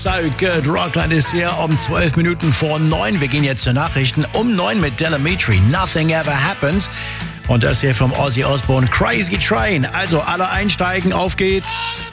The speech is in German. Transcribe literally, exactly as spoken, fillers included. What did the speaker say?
So good, Rockland ist hier um zwölf Minuten vor neun. Wir gehen jetzt zu Nachrichten um neun mit Delamitri. Nothing ever happens. Und das hier vom Ozzy Osbourne, Crazy Train. Also alle einsteigen, auf geht's.